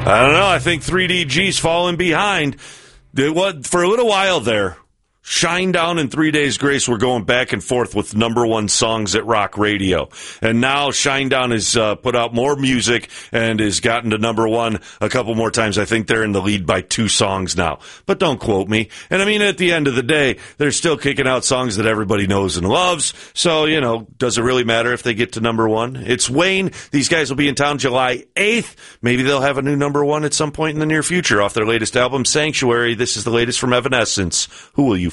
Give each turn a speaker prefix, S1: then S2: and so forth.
S1: I don't know. I think 3DG's falling behind. For a little while there, Shinedown and 3 Days Grace were going back and forth with number one songs at rock radio. And now Shinedown has put out more music and has gotten to number one a couple more times. I think they're in the lead by 2 songs now. But don't quote me. And I mean, at the end of the day, they're still kicking out songs that everybody knows and loves. So, does it really matter if they get to number one? It's Wayne. These guys will be in town July 8th. Maybe they'll have a new number one at some point in the near future off their latest album, Sanctuary. This is the latest from Evanescence. Who will you